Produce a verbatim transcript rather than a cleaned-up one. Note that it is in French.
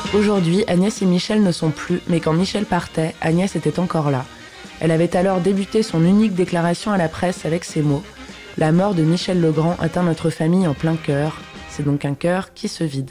Aujourd'hui, Agnès et Michel ne sont plus, mais quand Michel partait, Agnès était encore là. Elle avait alors débuté son unique déclaration à la presse avec ces mots « La mort de Michel Legrand atteint notre famille en plein cœur. C'est donc un cœur qui se vide ».